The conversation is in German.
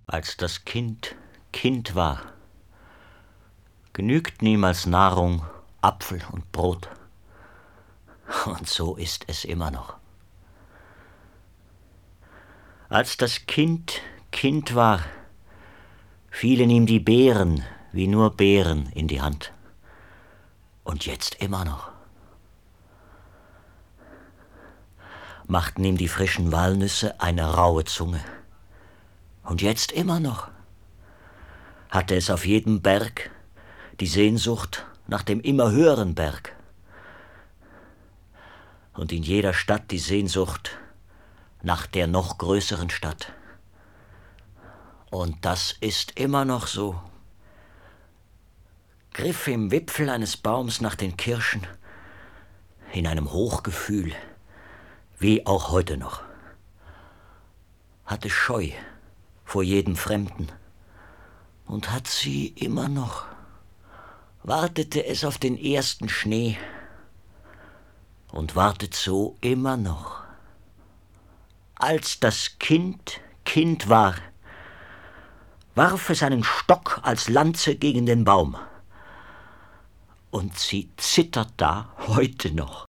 Als das Kind Kind war, genügten ihm als Nahrung Apfel und Brot. Und so ist es immer noch. Als das Kind Kind war, fielen ihm die Beeren wie nur Beeren in die Hand. Und jetzt immer noch. Machten ihm die frischen Walnüsse eine raue Zunge. Und jetzt immer noch. Hatte es auf jedem Berg die Sehnsucht nach dem immer höheren Berg. Und in jeder Stadt die Sehnsucht nach der noch größeren Stadt. Und das ist immer noch so. Griff im Wipfel eines Baums nach den Kirschen, in einem Hochgefühl, wie auch heute noch. Hatte Scheu vor jedem Fremden und hat sie immer noch. Wartete es auf den ersten Schnee und wartet so immer noch. Als das Kind Kind war, warf es einen Stock als Lanze gegen den Baum. Und sie zittert da heute noch.